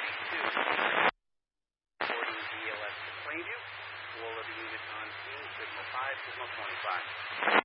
Reporting VLS to Plainview. All of the units on scene, signal 5, signal 25.